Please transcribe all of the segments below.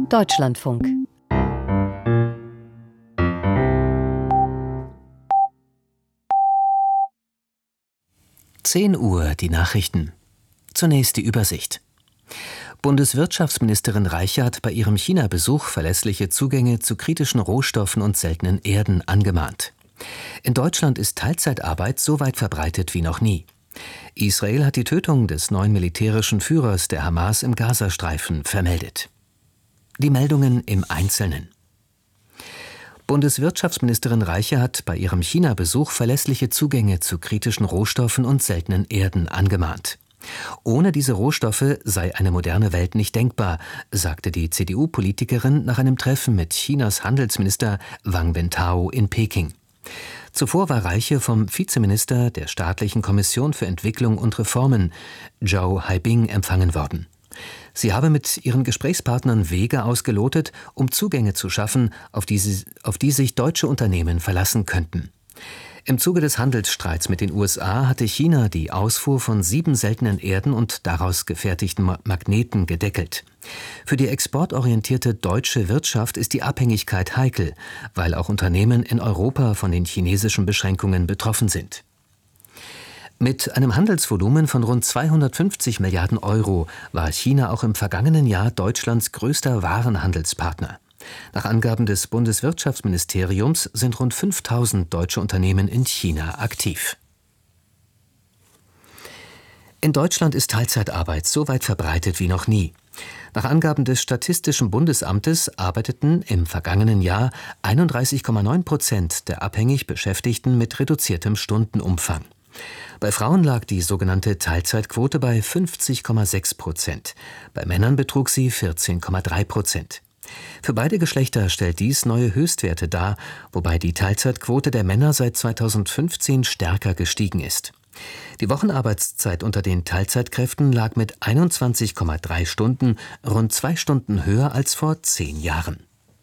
Deutschlandfunk. Uhr, die Nachrichten. Zunächst die Übersicht. Bundeswirtschaftsministerin Reiche hat bei ihrem China-Besuch verlässliche Zugänge zu kritischen Rohstoffen und seltenen Erden angemahnt. In Deutschland ist Teilzeitarbeit so weit verbreitet wie noch nie. Israel hat die Tötung des neuen militärischen Führers der Hamas im Gazastreifen vermeldet. Die Meldungen im Einzelnen. Bundeswirtschaftsministerin Reiche hat bei ihrem China-Besuch verlässliche Zugänge zu kritischen Rohstoffen und seltenen Erden angemahnt. Ohne diese Rohstoffe sei eine moderne Welt nicht denkbar, sagte die CDU-Politikerin nach einem Treffen mit Chinas Handelsminister Wang Wentao in Peking. Zuvor war Reiche vom Vizeminister der Staatlichen Kommission für Entwicklung und Reformen, Zhou Haibing, empfangen worden. Sie habe mit ihren Gesprächspartnern Wege ausgelotet, um Zugänge zu schaffen, auf die sich deutsche Unternehmen verlassen könnten. Im Zuge des Handelsstreits mit den USA hatte China die Ausfuhr von 7 seltenen Erden und daraus gefertigten Magneten gedeckelt. Für die exportorientierte deutsche Wirtschaft ist die Abhängigkeit heikel, weil auch Unternehmen in Europa von den chinesischen Beschränkungen betroffen sind. Mit einem Handelsvolumen von rund 250 Milliarden Euro war China auch im vergangenen Jahr Deutschlands größter Warenhandelspartner. Nach Angaben des Bundeswirtschaftsministeriums sind rund 5000 deutsche Unternehmen in China aktiv. In Deutschland ist Teilzeitarbeit so weit verbreitet wie noch nie. Nach Angaben des Statistischen Bundesamtes arbeiteten im vergangenen Jahr 31,9% der abhängig Beschäftigten mit reduziertem Stundenumfang. Bei Frauen lag die sogenannte Teilzeitquote bei 50,6%. Bei Männern betrug sie 14,3%. Für beide Geschlechter stellt dies neue Höchstwerte dar, wobei die Teilzeitquote der Männer seit 2015 stärker gestiegen ist. Die Wochenarbeitszeit unter den Teilzeitkräften lag mit 21,3 Stunden rund 2 Stunden höher als vor 10 Jahren.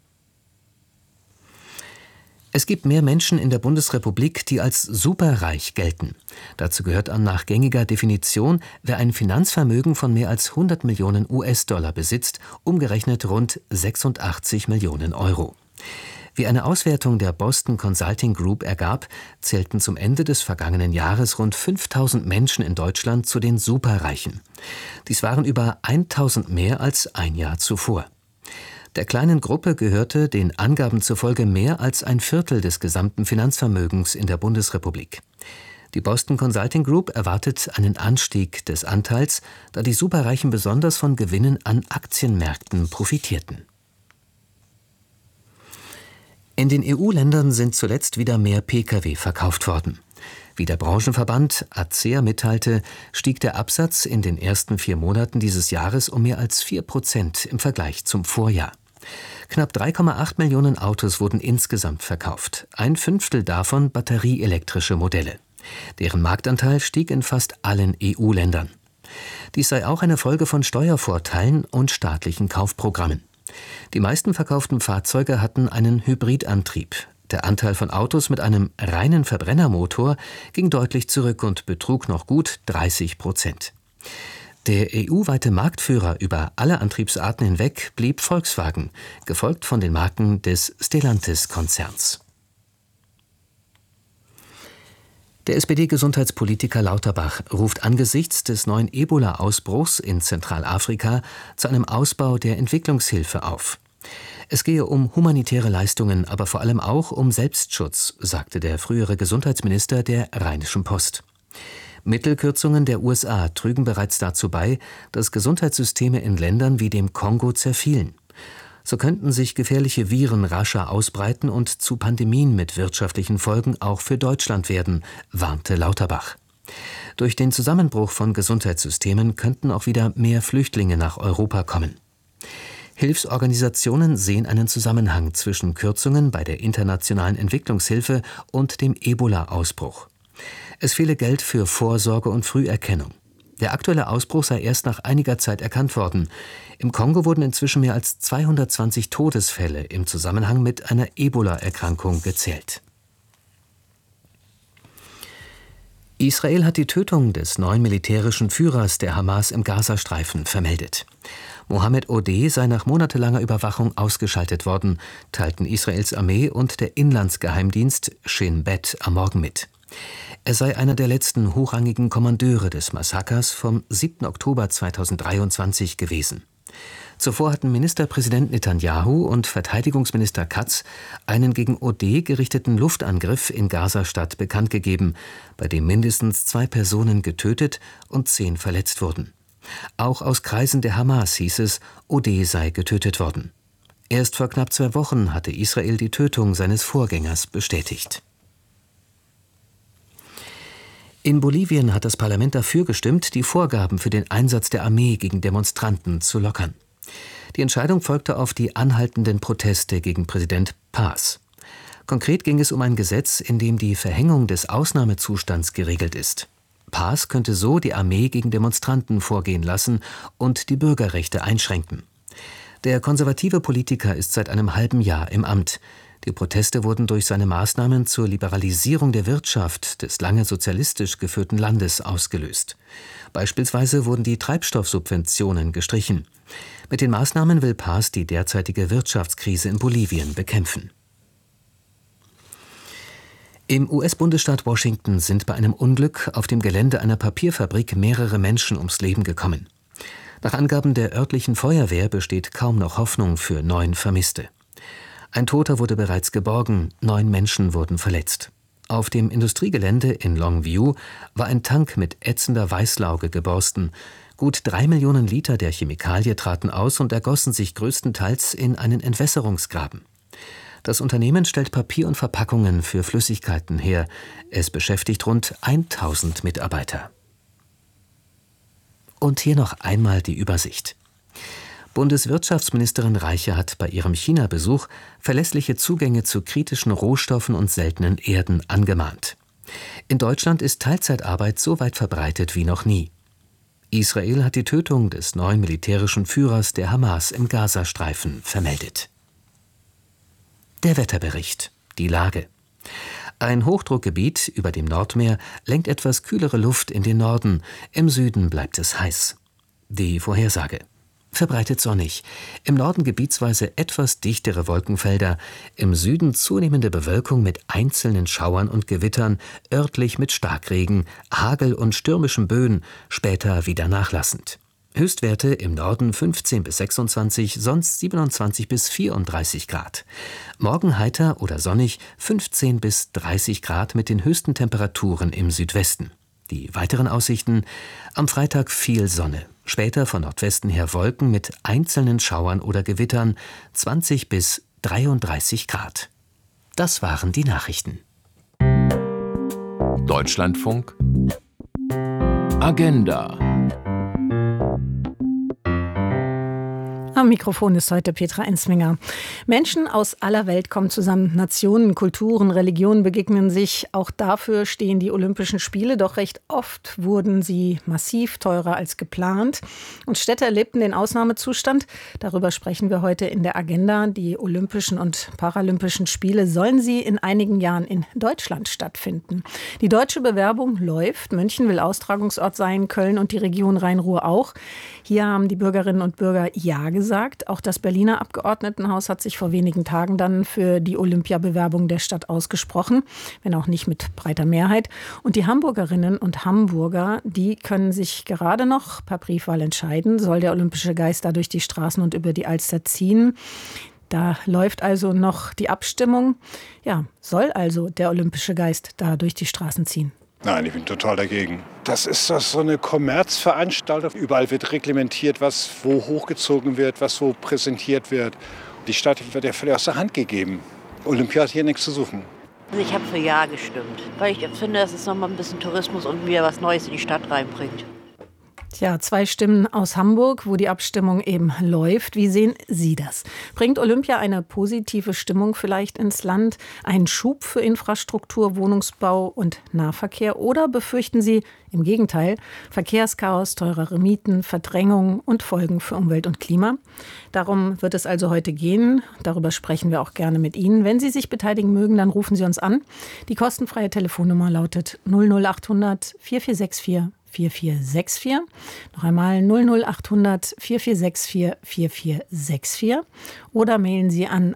Es gibt mehr Menschen in der Bundesrepublik, die als superreich gelten. Dazu gehört nach gängiger Definition, wer ein Finanzvermögen von mehr als 100 Millionen US-Dollar besitzt, umgerechnet rund 86 Millionen Euro. Wie eine Auswertung der Boston Consulting Group ergab, zählten zum Ende des vergangenen Jahres rund 5000 Menschen in Deutschland zu den Superreichen. Dies waren über 1000 mehr als ein Jahr zuvor. Der kleinen Gruppe gehörte den Angaben zufolge mehr als ein Viertel des gesamten Finanzvermögens in der Bundesrepublik. Die Boston Consulting Group erwartet einen Anstieg des Anteils, da die Superreichen besonders von Gewinnen an Aktienmärkten profitierten. In den EU-Ländern sind zuletzt wieder mehr Pkw verkauft worden. Wie der Branchenverband ACEA mitteilte, stieg der Absatz in den ersten 4 Monaten dieses Jahres um mehr als 4% im Vergleich zum Vorjahr. Knapp 3,8 Millionen Autos wurden insgesamt verkauft, 1/5 davon batterieelektrische Modelle. Deren Marktanteil stieg in fast allen EU-Ländern. Dies sei auch eine Folge von Steuervorteilen und staatlichen Kaufprogrammen. Die meisten verkauften Fahrzeuge hatten einen Hybridantrieb. Der Anteil von Autos mit einem reinen Verbrennermotor ging deutlich zurück und betrug noch gut 30%. Der EU-weite Marktführer über alle Antriebsarten hinweg blieb Volkswagen, gefolgt von den Marken des Stellantis-Konzerns. Der SPD-Gesundheitspolitiker Lauterbach ruft angesichts des neuen Ebola-Ausbruchs in Zentralafrika zu einem Ausbau der Entwicklungshilfe auf. Es gehe um humanitäre Leistungen, aber vor allem auch um Selbstschutz, sagte der frühere Gesundheitsminister der Rheinischen Post. Mittelkürzungen der USA trügen bereits dazu bei, dass Gesundheitssysteme in Ländern wie dem Kongo zerfielen. So könnten sich gefährliche Viren rascher ausbreiten und zu Pandemien mit wirtschaftlichen Folgen auch für Deutschland werden, warnte Lauterbach. Durch den Zusammenbruch von Gesundheitssystemen könnten auch wieder mehr Flüchtlinge nach Europa kommen. Hilfsorganisationen sehen einen Zusammenhang zwischen Kürzungen bei der internationalen Entwicklungshilfe und dem Ebola-Ausbruch. Es fehle Geld für Vorsorge und Früherkennung. Der aktuelle Ausbruch sei erst nach einiger Zeit erkannt worden. Im Kongo wurden inzwischen mehr als 220 Todesfälle im Zusammenhang mit einer Ebola-Erkrankung gezählt. Israel hat die Tötung des neuen militärischen Führers der Hamas im Gazastreifen vermeldet. Mohammed Odeh sei nach monatelanger Überwachung ausgeschaltet worden, teilten Israels Armee und der Inlandsgeheimdienst Shin Bet am Morgen mit. Er sei einer der letzten hochrangigen Kommandeure des Massakers vom 7. Oktober 2023 gewesen. Zuvor hatten Ministerpräsident Netanyahu und Verteidigungsminister Katz einen gegen Odeh gerichteten Luftangriff in Gaza-Stadt bekannt gegeben, bei dem mindestens 2 Personen getötet und 10 verletzt wurden. Auch aus Kreisen der Hamas hieß es, Odeh sei getötet worden. Erst vor knapp 2 Wochen hatte Israel die Tötung seines Vorgängers bestätigt. In Bolivien hat das Parlament dafür gestimmt, die Vorgaben für den Einsatz der Armee gegen Demonstranten zu lockern. Die Entscheidung folgte auf die anhaltenden Proteste gegen Präsident Paz. Konkret ging es um ein Gesetz, in dem die Verhängung des Ausnahmezustands geregelt ist. Paz könnte so die Armee gegen Demonstranten vorgehen lassen und die Bürgerrechte einschränken. Der konservative Politiker ist seit einem halben Jahr im Amt. Die Proteste wurden durch seine Maßnahmen zur Liberalisierung der Wirtschaft des lange sozialistisch geführten Landes ausgelöst. Beispielsweise wurden die Treibstoffsubventionen gestrichen. Mit den Maßnahmen will Paz die derzeitige Wirtschaftskrise in Bolivien bekämpfen. Im US-Bundesstaat Washington sind bei einem Unglück auf dem Gelände einer Papierfabrik mehrere Menschen ums Leben gekommen. Nach Angaben der örtlichen Feuerwehr besteht kaum noch Hoffnung für 9 Vermisste. Ein Toter wurde bereits geborgen, 9 Menschen wurden verletzt. Auf dem Industriegelände in Longview war ein Tank mit ätzender Weißlauge geborsten. Gut 3 Millionen Liter der Chemikalie traten aus und ergossen sich größtenteils in einen Entwässerungsgraben. Das Unternehmen stellt Papier und Verpackungen für Flüssigkeiten her. Es beschäftigt rund 1000 Mitarbeiter. Und hier noch einmal die Übersicht. Bundeswirtschaftsministerin Reiche hat bei ihrem China-Besuch verlässliche Zugänge zu kritischen Rohstoffen und seltenen Erden angemahnt. In Deutschland ist Teilzeitarbeit so weit verbreitet wie noch nie. Israel hat die Tötung des neuen militärischen Führers der Hamas im Gazastreifen vermeldet. Der Wetterbericht. Die Lage. Ein Hochdruckgebiet über dem Nordmeer lenkt etwas kühlere Luft in den Norden. Im Süden bleibt es heiß. Die Vorhersage. Verbreitet sonnig. Im Norden gebietsweise etwas dichtere Wolkenfelder. Im Süden zunehmende Bewölkung mit einzelnen Schauern und Gewittern, örtlich mit Starkregen, Hagel und stürmischen Böen, später wieder nachlassend. Höchstwerte im Norden 15 bis 26, sonst 27 bis 34 Grad. Morgen heiter oder sonnig 15 bis 30 Grad mit den höchsten Temperaturen im Südwesten. Die weiteren Aussichten: am Freitag viel Sonne, später von Nordwesten her Wolken mit einzelnen Schauern oder Gewittern, 20 bis 33 Grad. Das waren die Nachrichten. Deutschlandfunk Agenda. Am Mikrofon ist heute Petra Ensminger. Menschen aus aller Welt kommen zusammen. Nationen, Kulturen, Religionen begegnen sich. Auch dafür stehen die Olympischen Spiele. Doch recht oft wurden sie massiv teurer als geplant. Und Städte erlebten den Ausnahmezustand. Darüber sprechen wir heute in der Agenda. Die Olympischen und Paralympischen Spiele sollen sie in einigen Jahren in Deutschland stattfinden. Die deutsche Bewerbung läuft. München will Austragungsort sein, Köln und die Region Rhein-Ruhr auch. Hier haben die Bürgerinnen und Bürger Ja gesagt. Auch das Berliner Abgeordnetenhaus hat sich vor wenigen Tagen dann für die Olympiabewerbung der Stadt ausgesprochen, wenn auch nicht mit breiter Mehrheit. Und die Hamburgerinnen und Hamburger, die können sich gerade noch per Briefwahl entscheiden, soll der olympische Geist da durch die Straßen und über die Alster ziehen. Da läuft also noch die Abstimmung. Ja, soll also der olympische Geist da durch die Straßen ziehen? Nein, ich bin total dagegen. Das ist doch so eine Kommerzveranstaltung. Überall wird reglementiert, was wo hochgezogen wird, was wo präsentiert wird. Die Stadt wird ja völlig aus der Hand gegeben. Olympia hat hier nichts zu suchen. Ich habe für Ja gestimmt, weil ich finde, dass es nochmal ein bisschen Tourismus und wieder was Neues in die Stadt reinbringt. Tja, 2 Stimmen aus Hamburg, wo die Abstimmung eben läuft. Wie sehen Sie das? Bringt Olympia eine positive Stimmung vielleicht ins Land? Einen Schub für Infrastruktur, Wohnungsbau und Nahverkehr? Oder befürchten Sie im Gegenteil Verkehrschaos, teurere Mieten, Verdrängung und Folgen für Umwelt und Klima? Darum wird es also heute gehen. Darüber sprechen wir auch gerne mit Ihnen. Wenn Sie sich beteiligen mögen, dann rufen Sie uns an. Die kostenfreie Telefonnummer lautet 00800 4464 4464. Noch einmal 00800 4464 4464 oder mailen Sie an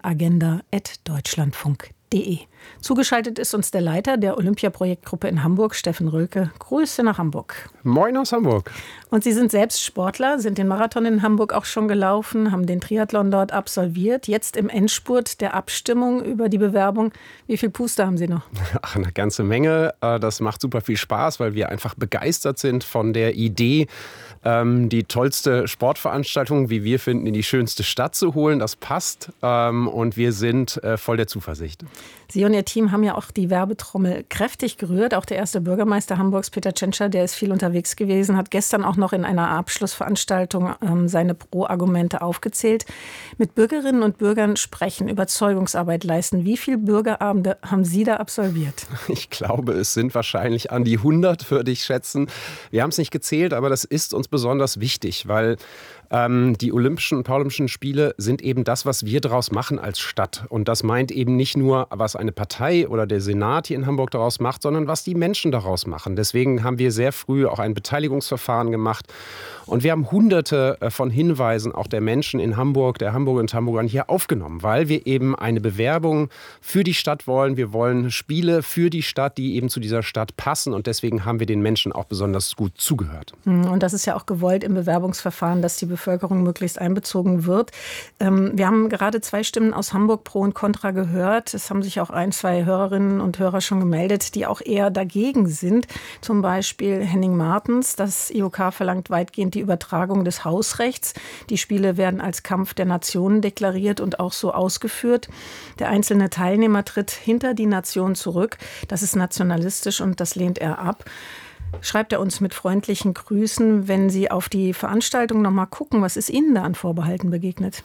agenda@deutschlandfunk.de. Zugeschaltet ist uns der Leiter der Olympiaprojektgruppe in Hamburg, Steffen Rölke. Grüße nach Hamburg. Moin aus Hamburg. Und Sie sind selbst Sportler, sind den Marathon in Hamburg auch schon gelaufen, haben den Triathlon dort absolviert. Jetzt im Endspurt der Abstimmung über die Bewerbung. Wie viel Puste haben Sie noch? Ach, eine ganze Menge. Das macht super viel Spaß, weil wir einfach begeistert sind von der Idee, die tollste Sportveranstaltung, wie wir finden, in die schönste Stadt zu holen. Das passt und wir sind voll der Zuversicht. Sie und Ihr Team haben ja auch die Werbetrommel kräftig gerührt. Auch der erste Bürgermeister Hamburgs, Peter Tschentscher, der ist viel unterwegs gewesen, hat gestern auch noch in einer Abschlussveranstaltung seine Pro-Argumente aufgezählt. Mit Bürgerinnen und Bürgern sprechen, Überzeugungsarbeit leisten. Wie viele Bürgerabende haben Sie da absolviert? Ich glaube, es sind wahrscheinlich an die 100, würde ich schätzen. Wir haben es nicht gezählt, aber das ist uns besonders wichtig, weil die Olympischen und Paralympischen Spiele sind eben das, was wir daraus machen als Stadt. Und das meint eben nicht nur, was eine Partei oder der Senat hier in Hamburg daraus macht, sondern was die Menschen daraus machen. Deswegen haben wir sehr früh auch ein Beteiligungsverfahren gemacht. Und wir haben Hunderte von Hinweisen auch der Menschen in Hamburg, der Hamburgerinnen und Hamburgern hier aufgenommen, weil wir eben eine Bewerbung für die Stadt wollen. Wir wollen Spiele für die Stadt, die eben zu dieser Stadt passen. Und deswegen haben wir den Menschen auch besonders gut zugehört. Und das ist ja auch gewollt im Bewerbungsverfahren, dass die Bevölkerung möglichst einbezogen wird. Wir haben gerade 2 Stimmen aus Hamburg pro und contra gehört. Es haben sich auch 1, 2 Hörerinnen und Hörer schon gemeldet, die auch eher dagegen sind. Zum Beispiel Henning Martens. Das IOK verlangt weitgehend die Übertragung des Hausrechts. Die Spiele werden als Kampf der Nationen deklariert und auch so ausgeführt. Der einzelne Teilnehmer tritt hinter die Nation zurück. Das ist nationalistisch und das lehnt er ab. Schreibt er uns mit freundlichen Grüßen, wenn Sie auf die Veranstaltung noch mal gucken, was ist Ihnen da an Vorbehalten begegnet?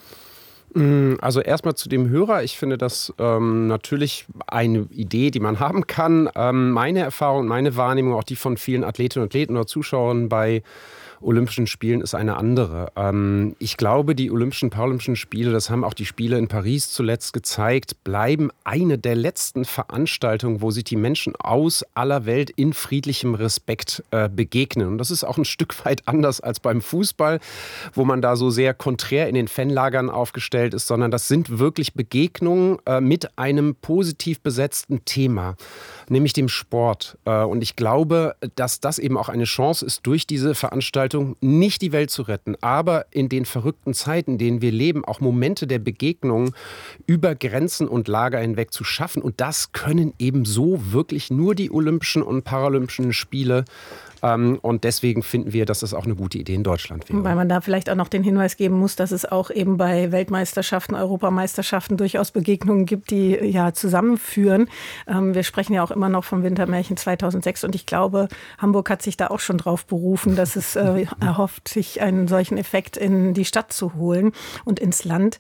Also erstmal zu dem Hörer. Ich finde das natürlich eine Idee, die man haben kann. Meine Erfahrung, meine Wahrnehmung, auch die von vielen Athletinnen und Athleten oder Zuschauern bei Olympischen Spielen ist eine andere. Ich glaube, die Olympischen, Paralympischen Spiele, das haben auch die Spiele in Paris zuletzt gezeigt, bleiben eine der letzten Veranstaltungen, wo sich die Menschen aus aller Welt in friedlichem Respekt begegnen. Und das ist auch ein Stück weit anders als beim Fußball, wo man da so sehr konträr in den Fanlagern aufgestellt ist, sondern das sind wirklich Begegnungen mit einem positiv besetzten Thema, nämlich dem Sport. Und ich glaube, dass das eben auch eine Chance ist, durch diese Veranstaltung nicht die Welt zu retten, aber in den verrückten Zeiten, in denen wir leben, auch Momente der Begegnung über Grenzen und Lager hinweg zu schaffen. Und das können eben so wirklich nur die Olympischen und Paralympischen Spiele. Und deswegen finden wir, dass das auch eine gute Idee in Deutschland wäre. Weil man da vielleicht auch noch den Hinweis geben muss, dass es auch eben bei Weltmeisterschaften, Europameisterschaften durchaus Begegnungen gibt, die ja zusammenführen. Wir sprechen ja auch immer noch vom Wintermärchen 2006 und ich glaube, Hamburg hat sich da auch schon drauf berufen, dass es erhofft, sich einen solchen Effekt in die Stadt zu holen und ins Land.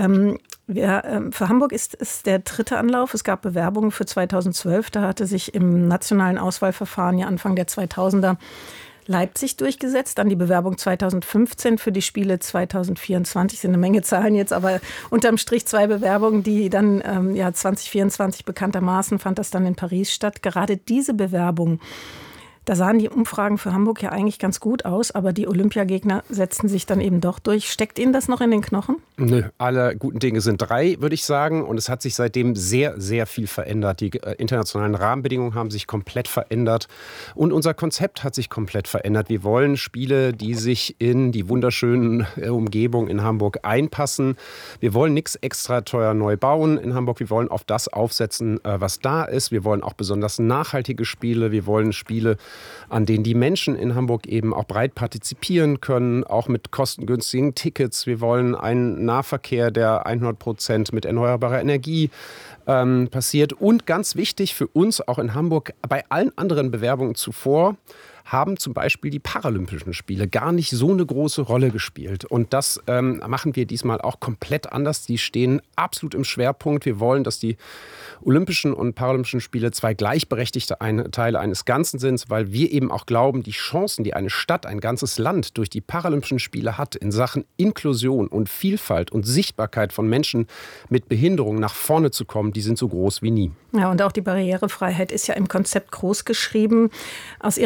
Für Hamburg ist es der 3. Anlauf. Es gab Bewerbungen für 2012. Da hatte sich im nationalen Auswahlverfahren ja Anfang der 2000er Leipzig durchgesetzt. Dann die Bewerbung 2015 für die Spiele 2024. Sind eine Menge Zahlen jetzt, aber unterm Strich 2 Bewerbungen, die dann 2024 bekanntermaßen fand das dann in Paris statt. Gerade diese Bewerbung, da sahen die Umfragen für Hamburg ja eigentlich ganz gut aus, aber die Olympiagegner setzten sich dann eben doch durch. Steckt Ihnen das noch in den Knochen? Nö, alle guten Dinge sind 3, würde ich sagen. Und es hat sich seitdem sehr, sehr viel verändert. Die internationalen Rahmenbedingungen haben sich komplett verändert. Und unser Konzept hat sich komplett verändert. Wir wollen Spiele, die sich in die wunderschönen Umgebung in Hamburg einpassen. Wir wollen nichts extra teuer neu bauen in Hamburg. Wir wollen auf das aufsetzen, was da ist. Wir wollen auch besonders nachhaltige Spiele. Wir wollen Spiele, an denen die Menschen in Hamburg eben auch breit partizipieren können, auch mit kostengünstigen Tickets. Wir wollen einen Nahverkehr, der 100% mit erneuerbarer Energie passiert. Und ganz wichtig für uns auch in Hamburg, bei allen anderen Bewerbungen zuvor, haben zum Beispiel die Paralympischen Spiele gar nicht so eine große Rolle gespielt. Und das machen wir diesmal auch komplett anders. Die stehen absolut im Schwerpunkt. Wir wollen, dass die Olympischen und Paralympischen Spiele 2 gleichberechtigte Teile eines Ganzen sind, weil wir eben auch glauben, die Chancen, die eine Stadt, ein ganzes Land durch die Paralympischen Spiele hat, in Sachen Inklusion und Vielfalt und Sichtbarkeit von Menschen mit Behinderung nach vorne zu kommen, die sind so groß wie nie. Ja, und auch die Barrierefreiheit ist ja im Konzept groß geschrieben. Aus Ihrer Sicht also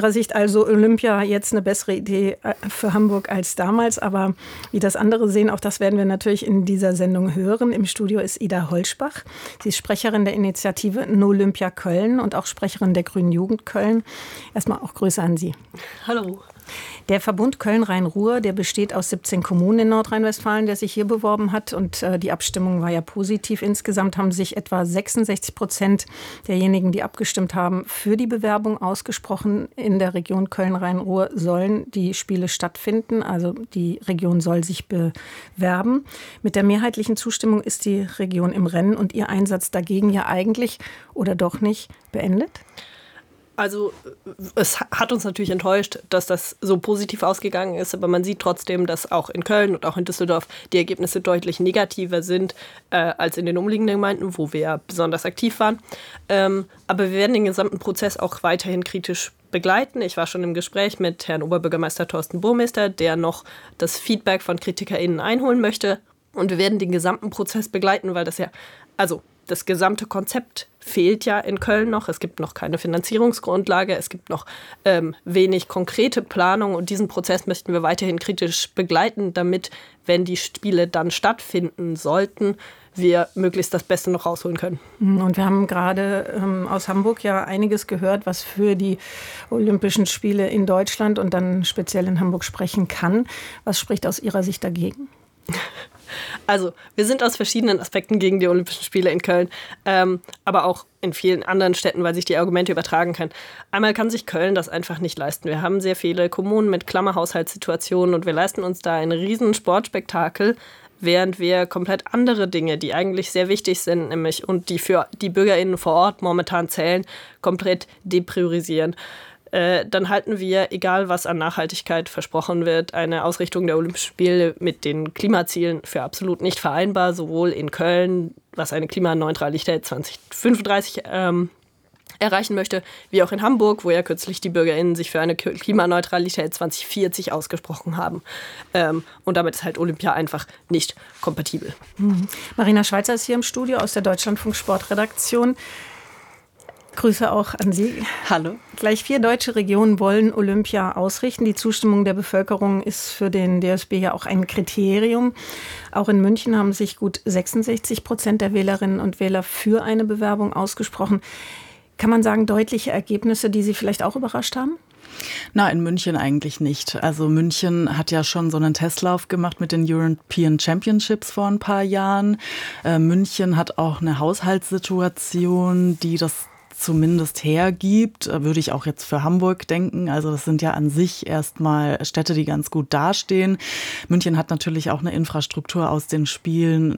also Olympia jetzt eine bessere Idee für Hamburg als damals, aber wie das andere sehen, auch das werden wir natürlich in dieser Sendung hören. Im Studio ist Ida Holschbach. Sie ist Sprecherin der Initiative No Olympia Köln und auch Sprecherin der Grünen Jugend Köln. Erstmal auch Grüße an Sie. Hallo. Der Verbund Köln-Rhein-Ruhr, der besteht aus 17 Kommunen in Nordrhein-Westfalen, der sich hier beworben hat. Und die Abstimmung war ja positiv. Insgesamt haben sich etwa 66% derjenigen, die abgestimmt haben, für die Bewerbung ausgesprochen. In der Region Köln-Rhein-Ruhr sollen die Spiele stattfinden. Also die Region soll sich bewerben. Mit der mehrheitlichen Zustimmung ist die Region im Rennen und ihr Einsatz dagegen ja eigentlich oder doch nicht beendet? Also es hat uns natürlich enttäuscht, dass das so positiv ausgegangen ist, aber man sieht trotzdem, dass auch in Köln und auch in Düsseldorf die Ergebnisse deutlich negativer sind als in den umliegenden Gemeinden, wo wir ja besonders aktiv waren. Aber wir werden den gesamten Prozess auch weiterhin kritisch begleiten. Ich war schon im Gespräch mit Herrn Oberbürgermeister Thorsten Burmester, der noch das Feedback von KritikerInnen einholen möchte. Und wir werden den gesamten Prozess begleiten, weil das gesamte Konzept fehlt ja in Köln noch. Es gibt noch keine Finanzierungsgrundlage, es gibt noch wenig konkrete Planung und diesen Prozess möchten wir weiterhin kritisch begleiten, damit, wenn die Spiele dann stattfinden sollten, wir möglichst das Beste noch rausholen können. Und wir haben gerade aus Hamburg ja einiges gehört, was für die Olympischen Spiele in Deutschland und dann speziell in Hamburg sprechen kann. Was spricht aus Ihrer Sicht dagegen? Also, wir sind aus verschiedenen Aspekten gegen die Olympischen Spiele in Köln, aber auch in vielen anderen Städten, weil sich die Argumente übertragen können. Einmal kann sich Köln das einfach nicht leisten. Wir haben sehr viele Kommunen mit Klammerhaushaltssituationen und wir leisten uns da ein riesen Sportspektakel, während wir komplett andere Dinge, die eigentlich sehr wichtig sind, nämlich und die für die BürgerInnen vor Ort momentan zählen, komplett depriorisieren. Dann halten wir, egal was an Nachhaltigkeit versprochen wird, eine Ausrichtung der Olympischen Spiele mit den Klimazielen für absolut nicht vereinbar, sowohl in Köln, was eine Klimaneutralität 2035 erreichen möchte, wie auch in Hamburg, wo ja kürzlich die BürgerInnen sich für eine Klimaneutralität 2040 ausgesprochen haben. Und damit ist halt Olympia einfach nicht kompatibel. Marina Schweizer ist hier im Studio aus der Deutschlandfunk Sportredaktion. Grüße auch an Sie. Hallo. Gleich 4 deutsche Regionen wollen Olympia ausrichten. Die Zustimmung der Bevölkerung ist für den DOSB ja auch ein Kriterium. Auch in München haben sich gut 66% der Wählerinnen und Wähler für eine Bewerbung ausgesprochen. Kann man sagen, deutliche Ergebnisse, die Sie vielleicht auch überrascht haben? Na, in München eigentlich nicht. Also München hat ja schon so einen Testlauf gemacht mit den European Championships vor ein paar Jahren. München hat auch eine Haushaltssituation, die das zumindest hergibt, würde ich auch jetzt für Hamburg denken. Also das sind ja an sich erstmal Städte, die ganz gut dastehen. München hat natürlich auch eine Infrastruktur aus den Spielen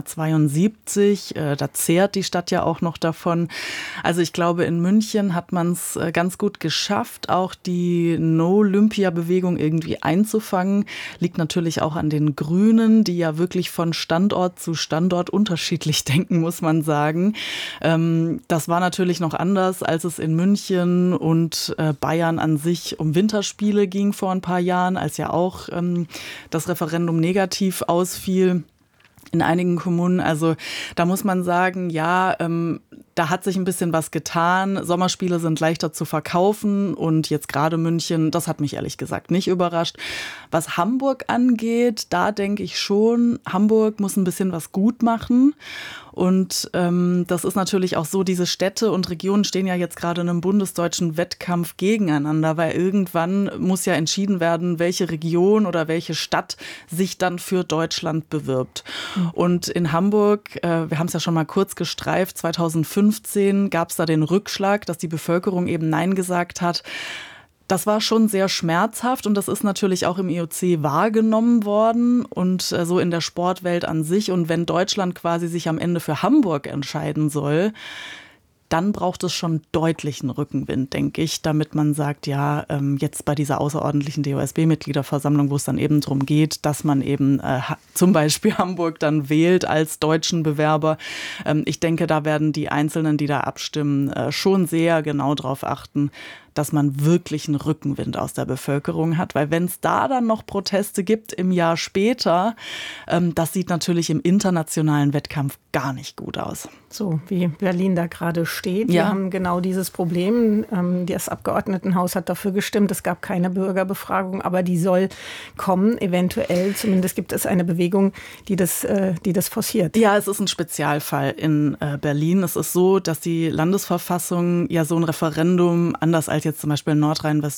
1972. Da zehrt die Stadt ja auch noch davon. Also ich glaube, in München hat man es ganz gut geschafft, auch die No-Olympia-Bewegung irgendwie einzufangen. Liegt natürlich auch an den Grünen, die ja wirklich von Standort zu Standort unterschiedlich denken, muss man sagen. Das war natürlich noch anders, als es in München und Bayern an sich um Winterspiele ging vor ein paar Jahren, als ja auch das Referendum negativ ausfiel in einigen Kommunen. Also da muss man sagen, ja, da hat sich ein bisschen was getan. Sommerspiele sind leichter zu verkaufen und jetzt gerade München, das hat mich ehrlich gesagt nicht überrascht. Was Hamburg angeht, da denke ich schon, Hamburg muss ein bisschen was gut machen. Und das ist natürlich auch so, diese Städte und Regionen stehen ja jetzt gerade in einem bundesdeutschen Wettkampf gegeneinander, weil irgendwann muss ja entschieden werden, welche Region oder welche Stadt sich dann für Deutschland bewirbt. Und in Hamburg, wir haben es ja schon mal kurz gestreift, 2015 gab es da den Rückschlag, dass die Bevölkerung eben Nein gesagt hat. Das war schon sehr schmerzhaft und das ist natürlich auch im IOC wahrgenommen worden und so in der Sportwelt an sich. Und wenn Deutschland quasi sich am Ende für Hamburg entscheiden soll, dann braucht es schon deutlichen Rückenwind, denke ich, damit man sagt, ja, jetzt bei dieser außerordentlichen DOSB-Mitgliederversammlung, wo es dann eben darum geht, dass man eben zum Beispiel Hamburg dann wählt als deutschen Bewerber. Ich denke, da werden die Einzelnen, die da abstimmen, schon sehr genau darauf achten, dass man wirklich einen Rückenwind aus der Bevölkerung hat. Weil wenn es da dann noch Proteste gibt im Jahr später, das sieht natürlich im internationalen Wettkampf gar nicht gut aus. So wie Berlin da gerade steht. Ja. Wir haben genau dieses Problem. Das Abgeordnetenhaus hat dafür gestimmt. Es gab keine Bürgerbefragung, aber die soll kommen, eventuell. Zumindest gibt es eine Bewegung, die das forciert. Ja, es ist ein Spezialfall in Berlin. Es ist so, dass die Landesverfassung ja so ein Referendum, anders als jetzt zum Beispiel in Nordrhein-Westfalen,